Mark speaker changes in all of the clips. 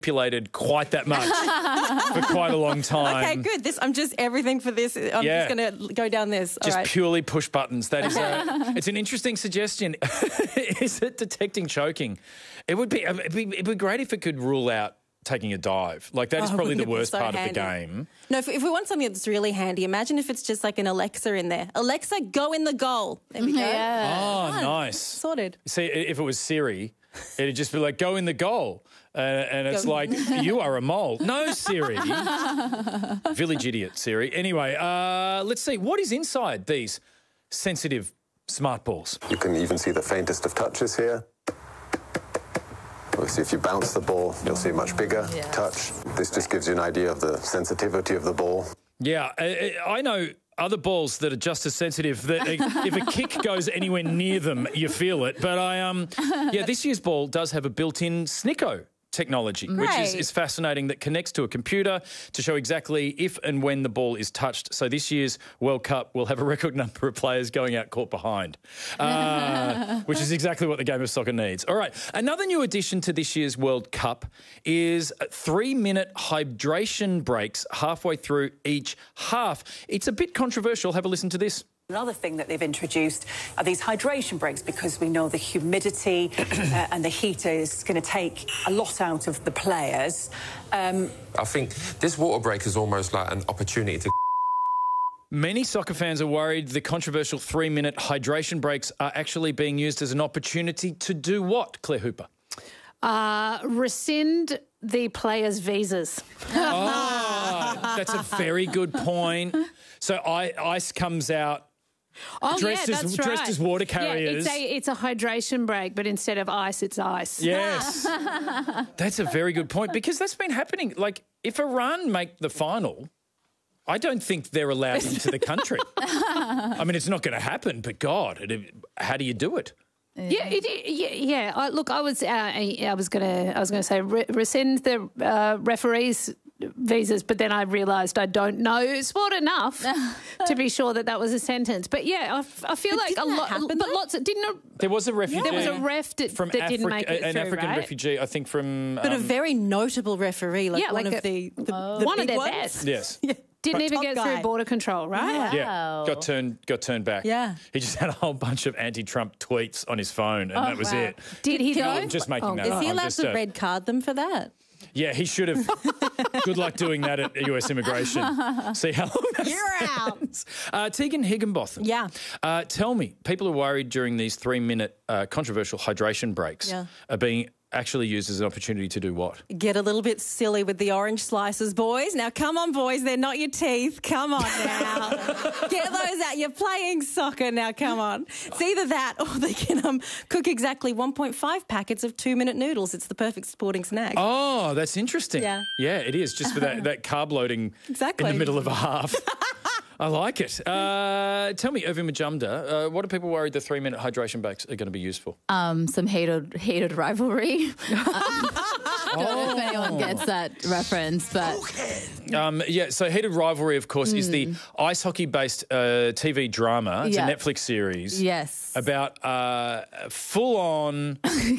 Speaker 1: manipulated quite that much for quite a long time.
Speaker 2: Okay, good. I'm just everything for this. I'm just going to go down this. All
Speaker 1: Just
Speaker 2: right.
Speaker 1: purely push buttons. That is it's an interesting suggestion. Is it detecting choking? It'd be great if it could rule out taking a dive. Like, that is probably the worst part of the game.
Speaker 2: No, if we want something that's really handy, imagine if it's just like an Alexa in there. Alexa, go in the goal. There we go.
Speaker 3: Yeah.
Speaker 1: Oh, nice.
Speaker 2: Sorted.
Speaker 1: See, if it was Siri, it'd just be like, go in the goal. And it's like, you are a mole. No, Siri. Village idiot, Siri. Anyway, let's see. What is inside these sensitive smart balls?
Speaker 4: You can even see the faintest of touches here. Obviously, if you bounce the ball, you'll see a much bigger touch. This just gives you an idea of the sensitivity of the ball.
Speaker 1: Yeah, I know other balls that are just as sensitive that if a kick goes anywhere near them, you feel it. But this year's ball does have a built-in Snicko technology, which is fascinating, that connects to a computer to show exactly if and when the ball is touched. So this year's World Cup will have a record number of players going out caught behind, which is exactly what the game of soccer needs. All right, another new addition to this year's World Cup is 3-minute hydration breaks halfway through each half. It's a bit controversial. Have a listen to this.
Speaker 5: Another thing that they've introduced are these hydration breaks, because we know the humidity and the heat is going to take a lot out of the players.
Speaker 6: I think this water break is almost like an opportunity to...
Speaker 1: Many soccer fans are worried the controversial 3-minute hydration breaks are actually being used as an opportunity to do what, Claire Hooper?
Speaker 3: Rescind the players' visas.
Speaker 1: Oh, that's a very good point. So ICE comes out dressed as water carriers.
Speaker 3: Yeah, it's a hydration break, but instead of ice, it's ice.
Speaker 1: Yes. That's a very good point, because that's been happening. Like, if Iran make the final, I don't think they're allowed into the country. I mean, it's not going to happen, but God, how do you do it?
Speaker 3: Yeah. Look, I was going to say rescind the referees' visas, but then I realised I don't know sport enough to be sure that was a sentence. But yeah, I feel like a lot, but lots of didn't.
Speaker 1: There was a refugee.
Speaker 3: There was a ref that didn't make it
Speaker 1: an
Speaker 3: through,
Speaker 1: African
Speaker 3: right?
Speaker 1: refugee, I think, from.
Speaker 2: But a very notable referee, one of the
Speaker 3: one of
Speaker 2: big
Speaker 3: their
Speaker 2: ones.
Speaker 3: best.
Speaker 1: Yes.
Speaker 3: Didn't even get through border control, right?
Speaker 1: Yeah, got turned back.
Speaker 2: Yeah.
Speaker 1: He just had a whole bunch of anti-Trump tweets on his phone, and that was it.
Speaker 3: Did he though?
Speaker 1: I'm just making that
Speaker 2: Is
Speaker 1: up.
Speaker 2: he allowed to red card them for that?
Speaker 1: Yeah, he should have. Good luck doing that at US immigration. See how long that
Speaker 2: You're
Speaker 1: out. Tegan Higginbotham.
Speaker 2: Yeah.
Speaker 1: Tell me, people are worried during these 3-minute controversial hydration breaks are being actually used as an opportunity to do what?
Speaker 2: Get a little bit silly with the orange slices, boys. Now, come on, boys. They're not your teeth. Come on now. Get those out. You're playing soccer now. Come on. It's either that or they can cook exactly 1.5 packets of 2-minute noodles. It's the perfect sporting snack.
Speaker 1: Oh, that's interesting.
Speaker 2: Yeah.
Speaker 1: Yeah, it is. Just for that carb loading in the middle of a half. I like it. Tell me, Irvin Majumdar, what are people worried the 3-minute hydration breaks are going to be used for?
Speaker 7: Some hated rivalry. Don't know if anyone gets that reference, but...
Speaker 1: So Heated Rivalry, of course, is the ice hockey-based TV drama. It's a Netflix series.
Speaker 7: Yes.
Speaker 1: About full-on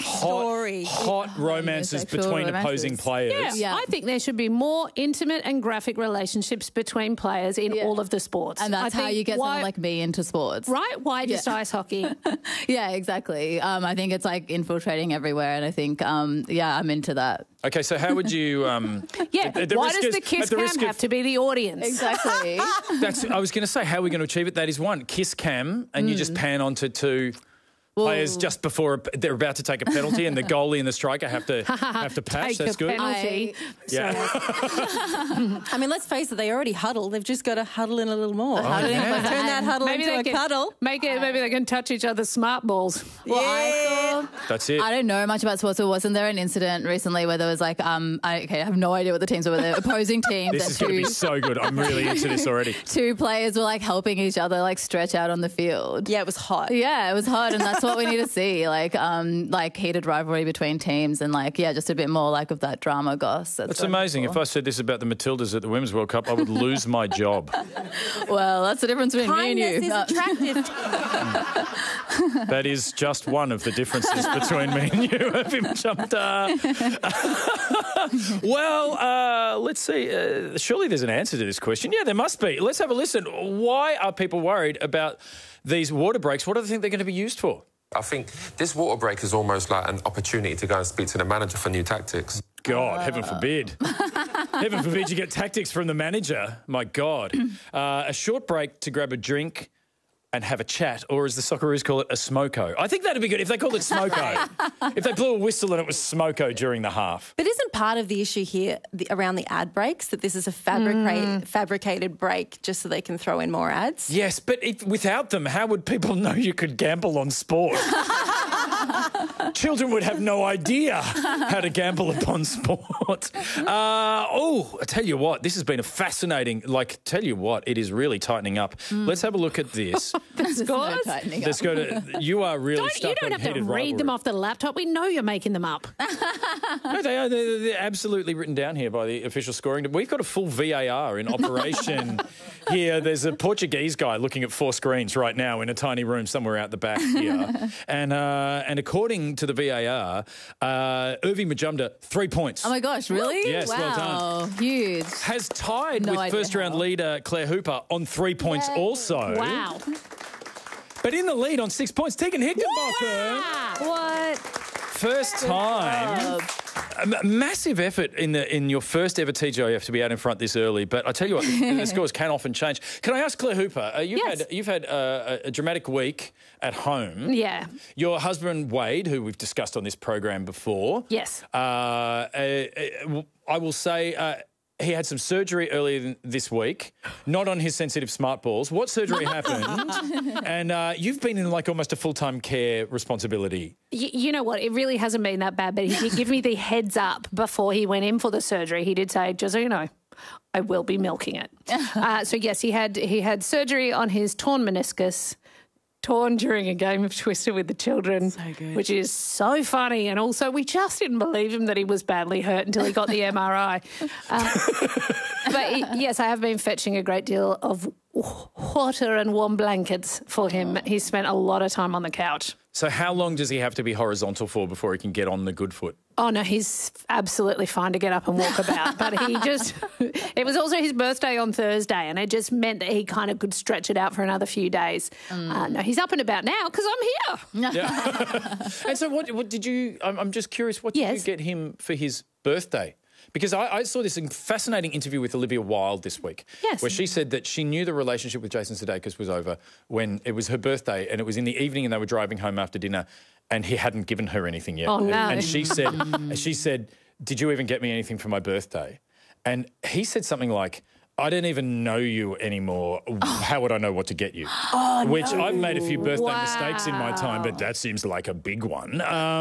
Speaker 1: hot romances between opposing players.
Speaker 3: Yeah. I think there should be more intimate and graphic relationships between players in all of the sports.
Speaker 7: And that's how you get someone like me into sports.
Speaker 3: Right? Why just ice hockey?
Speaker 7: Yeah, exactly. I think it's like infiltrating everywhere, and I think, I'm into that.
Speaker 1: Okay, so how would you...
Speaker 3: why does the kiss cam have to be the audience?
Speaker 7: Exactly.
Speaker 1: I was going to say, how are we going to achieve it? That is one, kiss cam, and you just pan onto two players just before they're about to take a penalty, and the goalie and the striker have to pass. That's good.
Speaker 3: Penalty.
Speaker 2: I mean, let's face it, they already huddle. They've just got to huddle in a little more. Turn that huddle into a cuddle.
Speaker 3: Maybe they can touch each other's smart balls.
Speaker 1: That's it.
Speaker 7: I don't know much about sports, but wasn't there an incident recently where there was like, I have no idea what the teams were, the opposing teams.
Speaker 1: This is going to be so good. I'm really into this already.
Speaker 7: Two players were like helping each other like stretch out on the field.
Speaker 2: Yeah, it was hot.
Speaker 7: Yeah, it was hot, and that's That's what we need to see, like heated rivalry between teams and just a bit more of that drama goss.
Speaker 1: It's amazing. If I said this about the Matildas at the Women's World Cup, I would lose my job.
Speaker 7: Well, that's the difference between me and you.
Speaker 2: Kindness is attractive.
Speaker 1: That is just one of the differences between me and you, Irving Majumdar. Well, let's see. Surely there's an answer to this question. Yeah, there must be. Let's have a listen. Why are people worried about these water breaks? What do they think they're going to be used for?
Speaker 6: I think this water break is almost like an opportunity to go and speak to the manager for new tactics.
Speaker 1: God, heaven forbid. Heaven forbid you get tactics from the manager. My God. A short break to grab a drink and have a chat, or as the Socceroos call it, a smoko. I think that'd be good if they called it smoko. If they blew a whistle and it was smoko during the half.
Speaker 2: But isn't part of the issue here around the ad breaks that this is a fabricated break just so they can throw in more ads?
Speaker 1: Yes, but without them, how would people know you could gamble on sport? Children would have no idea how to gamble upon sport. I tell you what, this has been a fascinating, it is really tightening up. Let's have a look at this.
Speaker 3: The scores?
Speaker 1: Let's go to, you are really stuck
Speaker 3: You don't
Speaker 1: on
Speaker 3: have to
Speaker 1: heated
Speaker 3: read them
Speaker 1: rivalry.
Speaker 3: off the laptop. We know you're making them up.
Speaker 1: No, they are. They're absolutely written down here by the official scoring. We've got a full VAR in operation here. There's a Portuguese guy looking at 4 screens right now in a tiny room somewhere out the back here. And according to the VAR, Irving Majumdar, 3 points.
Speaker 7: Oh my gosh, really?
Speaker 1: Yes,
Speaker 7: wow.
Speaker 1: well done.
Speaker 7: Huge.
Speaker 1: Has tied
Speaker 7: No
Speaker 1: with
Speaker 7: idea
Speaker 1: first-round
Speaker 7: how.
Speaker 1: leader Claire Hooper on 3 points also.
Speaker 3: Wow.
Speaker 1: But in the lead on 6 points, Tegan Higginbotham.
Speaker 3: What?
Speaker 1: First time. A massive effort in your first ever TGIF to be out in front this early. But I tell you what, the scores can often change. Can I ask Claire Hooper, you've had a dramatic week at home.
Speaker 3: Yeah.
Speaker 1: Your husband, Wade, who we've discussed on this program before.
Speaker 3: Yes.
Speaker 1: I will say... he had some surgery earlier this week, not on his sensitive smart balls. What surgery happened? And you've been in almost a full-time care responsibility.
Speaker 3: You know what? It really hasn't been that bad, but he did give me the heads up before he went in for the surgery. He did say, just so you know, I will be milking it. So, yes, he had surgery on his torn meniscus, torn during a game of Twister with the children, which is so funny. And also, we just didn't believe him that he was badly hurt until he got the MRI. But yes, I have been fetching a great deal of water and warm blankets for him. He's spent a lot of time on the couch.
Speaker 1: So how long does he have to be horizontal for before he can get on the good foot?
Speaker 3: Oh, no, he's absolutely fine to get up and walk about. But it was also his birthday on Thursday, and it just meant that he kind of could stretch it out for another few days. No, he's up and about now because I'm here.
Speaker 1: Yeah. And so what did you, I'm just curious, what did you get him for his birthday? Because I saw this fascinating interview with Olivia Wilde this week, where she said that she knew the relationship with Jason Sudeikis was over when it was her birthday and it was in the evening and they were driving home after dinner and he hadn't given her anything yet.
Speaker 3: Oh, no.
Speaker 1: And she said, did you even get me anything for my birthday? And he said something like, I don't even know you anymore. How would I know what to get you? Which I've made a few birthday mistakes in my time, but that seems like a big one.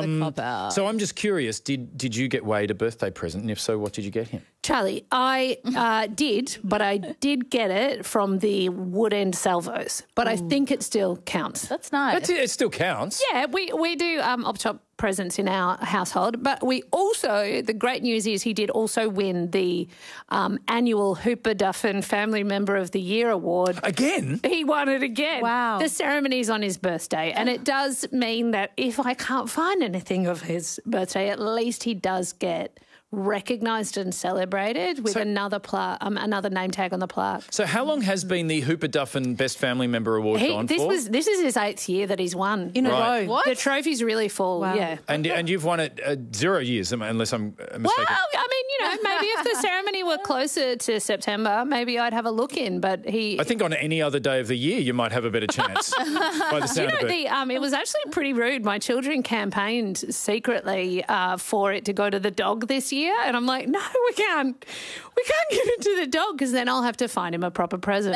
Speaker 1: So I'm just curious, did you get Wade a birthday present? And if so, what did you get him?
Speaker 3: Charlie, I did, but I did get it from the Wood End Salvos. But I think it still counts.
Speaker 7: That's nice.
Speaker 1: It still counts.
Speaker 3: Yeah, we do op-top presents in our household, but we also, the great news is he did also win the annual Hooper Duffin Family Member of the Year award.
Speaker 1: Again?
Speaker 3: He won it again.
Speaker 2: Wow.
Speaker 3: The ceremony's on his birthday, and it does mean that if I can't find anything of his birthday, at least he does get recognised and celebrated with another name tag on the plaque.
Speaker 1: So how long has been the Hooper Duffin Best Family Member Award gone for?
Speaker 3: This is his 8th year that he's won
Speaker 2: in a row.
Speaker 7: What?
Speaker 3: The trophy's really full.
Speaker 2: Wow.
Speaker 3: Yeah.
Speaker 1: And you've won it 0 years, unless I'm mistaken.
Speaker 3: Well, I mean, maybe if the ceremony were closer to September, maybe I'd have a look in. But
Speaker 1: I think on any other day of the year, you might have a better chance. By the sound of it.
Speaker 3: It was actually pretty rude. My children campaigned secretly for it to go to the dog this year, and I'm like, no, we can't give it to the dog because then I'll have to find him a proper present.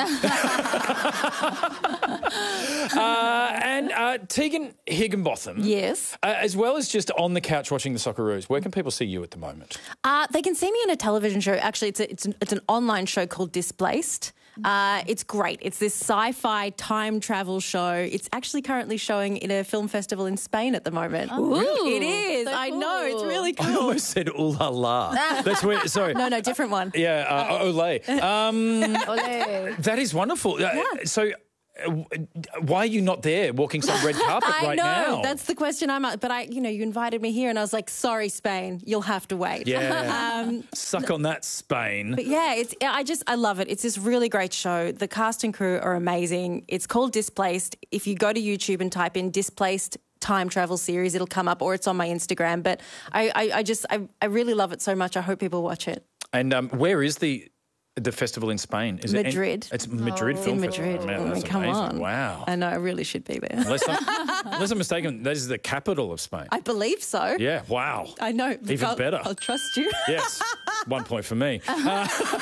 Speaker 1: And Tegan Higginbotham.
Speaker 2: Yes.
Speaker 1: As well as just on the couch watching the Socceroos, where can people see you at the moment?
Speaker 2: They can see me in a television show. Actually, it's an online show called Displaced. It's great. It's this sci-fi time travel show. It's actually currently showing in a film festival in Spain at the moment.
Speaker 7: Really?
Speaker 2: It is.
Speaker 7: So
Speaker 2: I know. It's
Speaker 7: cool.
Speaker 2: really
Speaker 1: I
Speaker 2: cool.
Speaker 1: almost said ooh la la. That's weird. Sorry.
Speaker 2: No, different one.
Speaker 1: Yeah, Olay.
Speaker 3: Ole.
Speaker 1: That is wonderful. So, why are you not there walking some red carpet
Speaker 2: I
Speaker 1: right
Speaker 2: know.
Speaker 1: now?
Speaker 2: That's the question I'm at. But you invited me here and I was like, sorry, Spain, you'll have to wait.
Speaker 1: Yeah. Suck on that, Spain.
Speaker 2: But yeah, I love it. It's this really great show. The cast and crew are amazing. It's called Displaced. If you go to YouTube and type in Displaced time travel series, it'll come up, or it's on my Instagram. But I really love it so much. I hope people watch it.
Speaker 1: And where is the festival in Spain? Is
Speaker 2: Madrid.
Speaker 1: It's Madrid Film
Speaker 2: In
Speaker 1: Festival.
Speaker 2: Madrid.
Speaker 1: Man, that's
Speaker 2: come
Speaker 1: amazing.
Speaker 2: on.
Speaker 1: Wow.
Speaker 2: I know, I really should be there.
Speaker 1: Unless I'm mistaken, that is the capital of Spain.
Speaker 2: I believe so.
Speaker 1: Yeah, wow.
Speaker 2: I know.
Speaker 1: Even better.
Speaker 2: I'll trust you.
Speaker 1: Yes, 1 point for me.